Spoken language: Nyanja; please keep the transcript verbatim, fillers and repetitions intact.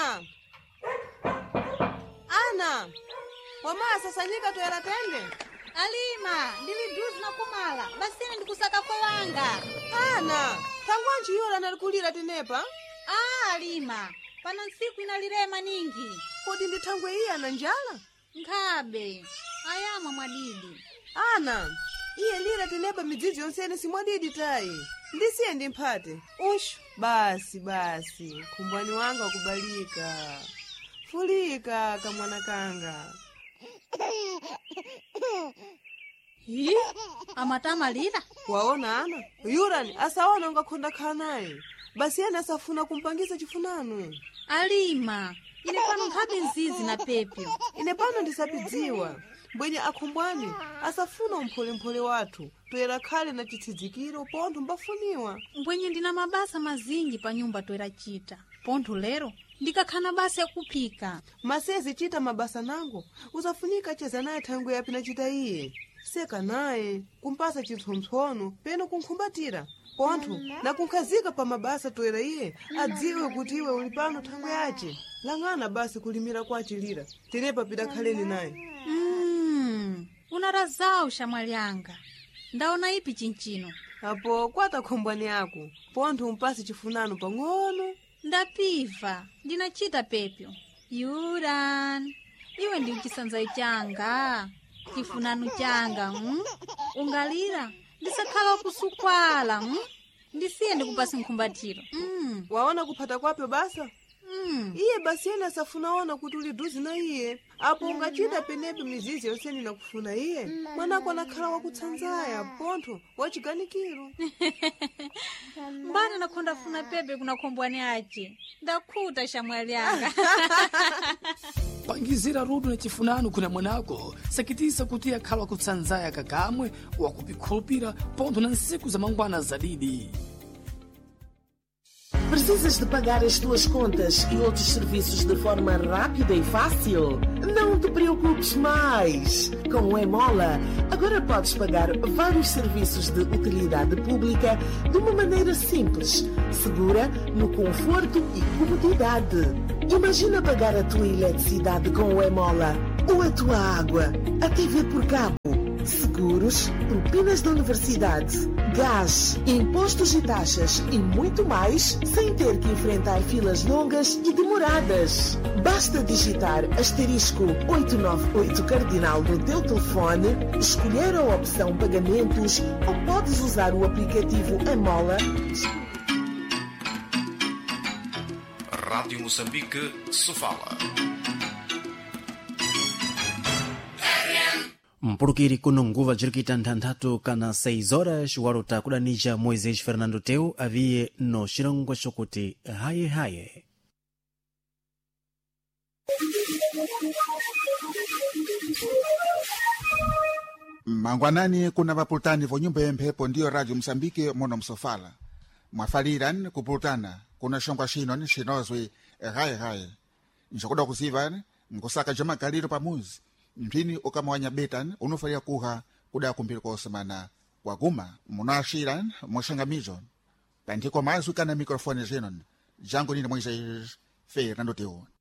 Ana, Ana, wamaya sasanyika toera tende. Alima, ndili duzi na kumala, basini ndikusaka kwa wanga. Ana, tangwanji yola nalikulira tenepa? Ah, Alima, pana nsiku inalirema ningi. Kodi ndithangwe iya na njala? Nkabe, ayama mwadidi. Ana, iye lira tenepa midzizi yonsene si mwadidi tayi. Ndisiye ndimphate. Ushu, basi basi, kumbwani wanga kubalika. Fulika kamwana kanga. Hi, amatama lira. Waona Ana, yurani asaona ungakhonda khanaye. Basi yana asafuna kumpangisa chifunano. Alima, ine pano nkhabe nzizi na pepyo. Ine pano ndisapidziwa. Mbwenye akhumbwani asafuna umphole-mphole wathu toera khale na chithidzikiro pontho mbafuniwa. Mbwenye ndina mabasa mazingi pa nyumba toera chita. Pontho lero ndikakhana basa ya kuphika. Masezi chita mabasa nango usafunika cheza naye thangwe yapi na chita iye. Seka naye kumpasa chitsontsono peno kunkhumbatira. Pontho na kunkhazika pa mabasa toera iye adziwe kuti iwe uli pano thangwe yace. Lang'ana basi kulimira kwa chilira tenepa pidakhaleni naye. Mm, unarazao shamwalianga. Ndaona ipi chinchino. Apo kwata khombwani yako pontho umpasi chifunano pang'ono. Ndapiva, ndinachita pepyo. Yuran, iwe ndi chisanzai changa. Chifunano changa, mm? Ungalira, ndisakhala kusukwala, mm? Ndisiye ndikupasi nkhumbatiro. Mm. Waona kuphata kwapyo basa? Mm. Iye basi yena safunaona kuti uli duzi na iye. Apo ungachita penepe mizizi yonseni na kufuna iye. Mwanako anakhala wakutsanzaya, pontho, wachiganikiro. Mbana nakonda funa pepe kuna kombwani ache. Ndakhuta shamwalianga. Pangizira rudu na chifunano kuna mwanako. Sakitisa kuti akhala wakutsanzaya kakamwe, wakupikhulupira pontho na nsiku za mangwana zadidi. Precisas de pagar as tuas contas e outros serviços de forma rápida e fácil? Não te preocupes mais! Com o Emola, agora podes pagar vários serviços de utilidade pública de uma maneira simples, segura, no conforto e comodidade. Imagina pagar a tua eletricidade com o Emola, ou a tua água, a T V por cabo, seguros, propinas da universidade, gás, impostos e taxas e muito mais, sem ter que enfrentar filas longas e demoradas. Basta digitar asterisco oitocentos e noventa e oito cardinal no teu telefone, escolher a opção pagamentos ou podes usar o aplicativo Emola. Rádio Moçambique se fala. Mpulukiri kuno nguva jirikita nthanthatu kana seis horas waluta kudanija Moisés Fernando Teu aviye no xirongo xokuti haye haye. Mangwanani kuna vapulutani vo nyumba yemphepo ndiyo Radio Msambike mono msofala. Mwafaliran kupulutana kuna shongwa xino xinozwi haye haye. Nxakuda kusiva nkusaka jama kaliro pamuzi. Mpini ukamawanya betan unufalia kuha kuda kumpiri kwa semana waguma munashiran mwashangamizo. Pantiko mazu kana mikrofoni zenon. Jango nina Moisés Fernando Teu.